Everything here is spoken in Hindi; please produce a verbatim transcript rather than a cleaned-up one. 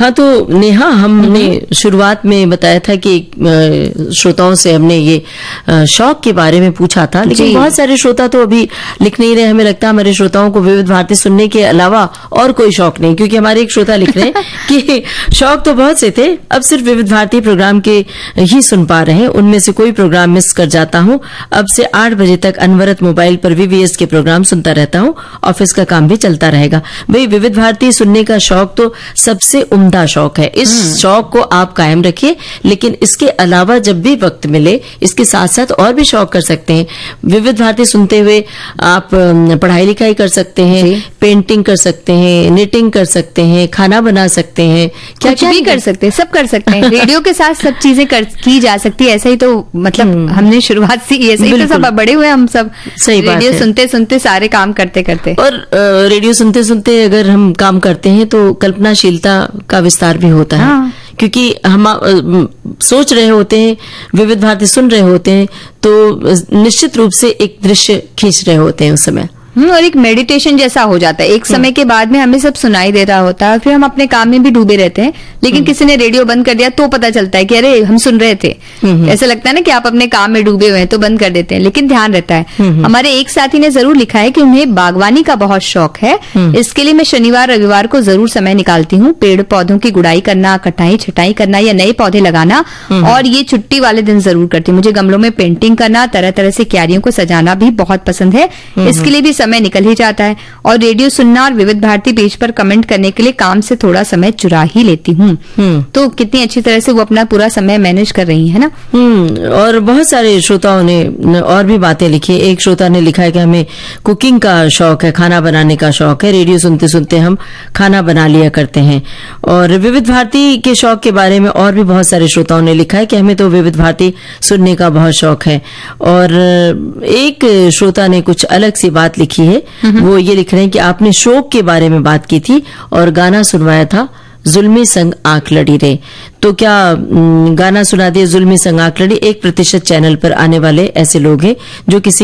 हाँ, तो नेहा, हमने शुरुआत में बताया था कि अ, श्रोताओं से हमने ये अ, शौक के बारे में पूछा था, लेकिन बहुत सारे श्रोता तो अभी लिख नहीं रहे। हमें लगता है हमारे श्रोताओं को विविध भारती सुनने के अलावा और कोई शौक नहीं, क्योंकि हमारे एक श्रोता लिख रहे हैं कि शौक तो बहुत से थे, अब सिर्फ विविध भारती प्रोग्राम के ही सुन पा रहे हैं, उनमें से कोई प्रोग्राम मिस कर जाता हूं। अब से आठ बजे तक अनवरत मोबाइल पर वीवीएस के प्रोग्राम सुनता रहता हूं, ऑफिस का काम भी चलता रहेगा। भाई, विविध भारती सुनने का शौक तो सबसे उम्दा शौक है। इस शौक को आप कायम रखिए, लेकिन इसके अलावा जब भी वक्त मिले इसके साथ साथ और भी शौक कर सकते हैं। विविध भारती सुनते हुए आप पढ़ाई लिखाई कर सकते हैं, पेंटिंग कर सकते हैं, निटिंग कर सकते हैं, खाना बना सकते हैं, क्या क्या भी कर सकते हैं, सब कर सकते हैं। रेडियो के साथ सब चीजें कर की जा सकती है। ऐसा ही तो मतलब हमने शुरुआत से ऐसे ही तो सब बड़े हुए हम सब। सही बात है। रेडियो सुनते सुनते सारे काम करते करते और अ, रेडियो सुनते सुनते अगर हम काम करते हैं तो कल्पनाशीलता का विस्तार भी होता है। हाँ। क्योंकि हम अ, सोच रहे होते हैं, विविध भारती सुन रहे होते हैं, तो निश्चित रूप से एक दृश्य खींच रहे होते हैं उस समय। और एक मेडिटेशन जैसा हो जाता है। एक समय के बाद में हमें सब सुनाई दे रहा होता है, फिर हम अपने काम में भी डूबे रहते हैं, लेकिन किसी ने रेडियो बंद कर दिया तो पता चलता है कि अरे हम सुन रहे थे। ऐसा लगता है ना कि आप अपने काम में डूबे हुए हैं तो बंद कर देते हैं, लेकिन ध्यान रहता है। हमारे एक साथी ने जरूर लिखा है कि उन्हें बागवानी का बहुत शौक है। इसके लिए मैं शनिवार रविवार को जरूर समय निकालती हूँ। पेड़ पौधों की गुड़ाई करना, कटाई छटाई करना या नए पौधे लगाना, और ये छुट्टी वाले दिन जरूर करती हूँ। मुझे गमलों में पेंटिंग करना, तरह तरह से क्यारियों को सजाना भी बहुत पसंद है। इसके लिए भी समय निकल ही जाता है। और रेडियो सुनना और विविध भारती पेज पर कमेंट करने के लिए काम से थोड़ा समय चुरा ही लेती हूँ। तो कितनी अच्छी तरह से वो अपना पूरा समय मैनेज कर रही है ना। हम्म और बहुत सारे श्रोताओं ने और भी बातें लिखी। एक श्रोता ने लिखा है कि हमें कुकिंग का शौक है, खाना बनाने का शौक है, रेडियो सुनते सुनते हम खाना बना लिया करते हैं। और विविध भारती के शौक के बारे में और भी बहुत सारे श्रोताओं ने लिखा है कि हमें तो विविध भारती सुनने का बहुत शौक है। और एक श्रोता ने कुछ अलग सी बात लिखी है, वो ये लिख रहे हैं कि आपने शौक के बारे में बात की थी और गाना सुनवाया था, जुल्मी संग आंख लड़ी रे। तो क्या गाना सुना दिए जुल्मी संग आंख लड़ी। एक प्रतिशत चैनल पर आने वाले ऐसे लोग हैं जो किसी